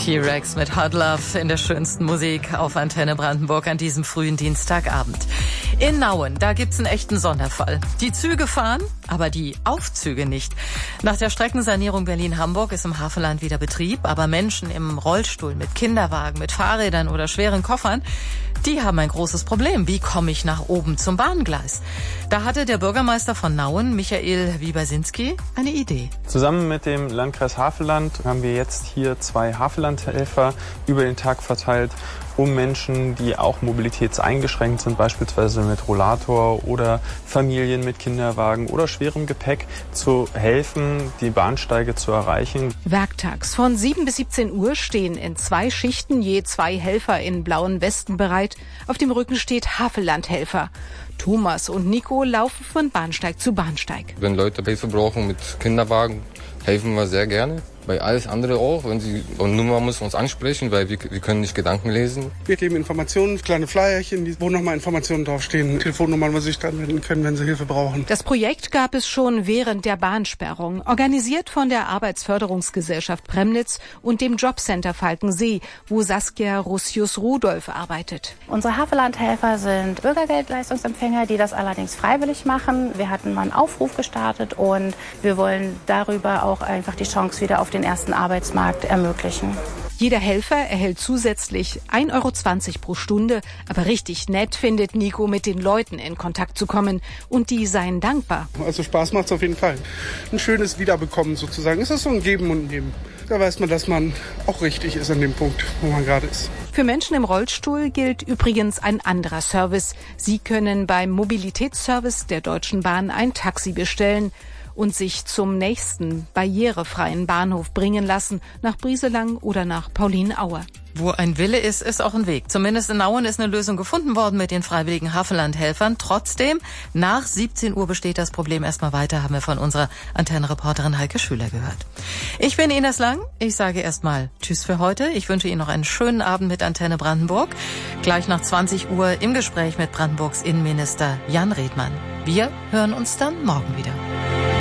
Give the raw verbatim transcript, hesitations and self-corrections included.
T-Rex mit Hard Love in der schönsten Musik auf Antenne Brandenburg an diesem frühen Dienstagabend. In Nauen, da gibt's einen echten Sonderfall. Die Züge fahren, aber die Aufzüge nicht. Nach der Streckensanierung Berlin-Hamburg ist im Hafenland wieder Betrieb, aber Menschen im Rollstuhl, mit Kinderwagen, mit Fahrrädern oder schweren Koffern, die haben ein großes Problem. Wie komme ich nach oben zum Bahngleis? Da hatte der Bürgermeister von Nauen, Michael Wiebersinski, eine Idee. Zusammen mit dem Landkreis Havelland haben wir jetzt hier zwei Havellandhelfer über den Tag verteilt, um Menschen, die auch mobilitätseingeschränkt sind, beispielsweise mit Rollator oder Familien mit Kinderwagen oder schwerem Gepäck, zu helfen, die Bahnsteige zu erreichen. Werktags von sieben bis siebzehn Uhr stehen in zwei Schichten je zwei Helfer in blauen Westen bereit. Auf dem Rücken steht Havellandhelfer. Thomas und Nico laufen von Bahnsteig zu Bahnsteig. Wenn Leute Hilfe brauchen mit Kinderwagen, helfen wir sehr gerne. Bei alles andere auch, wenn sie, und Nummer muss uns ansprechen, weil wir, wir können nicht Gedanken lesen. Wir geben Informationen, kleine Flyerchen, wo nochmal Informationen draufstehen, Telefonnummern, wo sie sich dann wenden können, wenn sie Hilfe brauchen. Das Projekt gab es schon während der Bahnsperrung, organisiert von der Arbeitsförderungsgesellschaft Premnitz und dem Jobcenter Falkensee, wo Saskia Russius-Rudolph arbeitet. Unsere Havellandhelfer sind Bürgergeldleistungsempfänger, die das allerdings freiwillig machen. Wir hatten mal einen Aufruf gestartet und wir wollen darüber auch einfach die Chance wieder auf den ersten Arbeitsmarkt ermöglichen. Jeder Helfer erhält zusätzlich ein Euro zwanzig pro Stunde. Aber richtig nett findet Nico, mit den Leuten in Kontakt zu kommen. Und die seien dankbar. Also Spaß macht's auf jeden Fall. Ein schönes Wiederbekommen sozusagen. Es ist so ein Geben und Nehmen. Da weiß man, dass man auch richtig ist an dem Punkt, wo man gerade ist. Für Menschen im Rollstuhl gilt übrigens ein anderer Service. Sie können beim Mobilitätsservice der Deutschen Bahn ein Taxi bestellen und sich zum nächsten barrierefreien Bahnhof bringen lassen, nach Brieselang oder nach Paulinauer. Wo ein Wille ist, ist auch ein Weg. Zumindest in Nauen ist eine Lösung gefunden worden mit den freiwilligen Havellandhelfern. Trotzdem, nach siebzehn Uhr besteht das Problem erstmal weiter, haben wir von unserer Antennenreporterin Heike Schüler gehört. Ich bin Ines Lang. Ich sage erstmal Tschüss für heute. Ich wünsche Ihnen noch einen schönen Abend mit Antenne Brandenburg. Gleich nach zwanzig Uhr im Gespräch mit Brandenburgs Innenminister Jan Redmann. Wir hören uns dann morgen wieder.